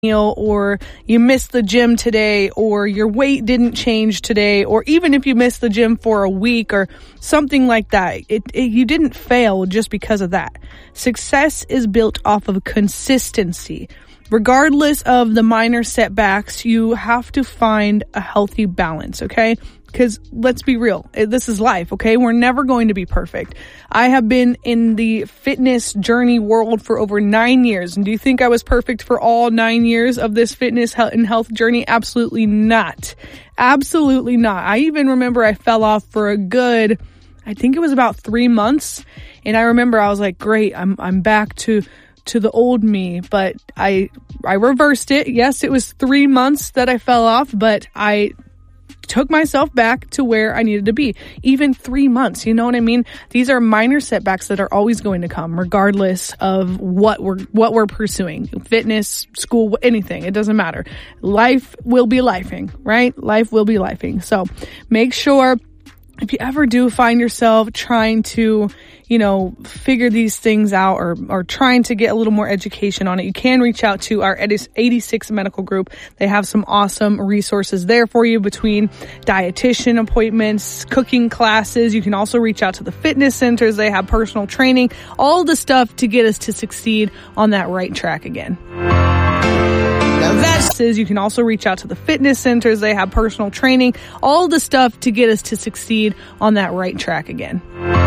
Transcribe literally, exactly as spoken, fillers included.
meal, or you missed the gym today, or your weight didn't change today, or even if you missed the gym for a week or something like that, it, it you didn't fail just because of that. Success is built off of consistency. Regardless of the minor setbacks, you have to find a healthy balance, okay? Because let's be real, this is life, okay? We're never going to be perfect. I have been in the fitness journey world for over nine years. And do you think I was perfect for all nine years of this fitness and health journey? Absolutely not. Absolutely not. I even remember I fell off for a good, I think it was about three months. And I remember I was like, great, I'm I'm back to to the old me, but I I reversed it. Yes, it was three months that I fell off, but I took myself back to where I needed to be. Even three months, you know what I mean? These are minor setbacks that are always going to come, regardless of what we're what we're pursuing. Fitness, school, anything. It doesn't matter. Life will be lifing, right? Life will be lifing. So make sure if you ever do find yourself trying to, you know, figure these things out, or, or trying to get a little more education on it, you can reach out to our eighty-six Medical Group. They have some awesome resources there for you between dietitian appointments, cooking classes. You can also reach out to the fitness centers. They have personal training, all the stuff to get us to succeed on that right track again. You can also reach out to the fitness centers. They have personal training, all the stuff to get us to succeed on that right track again.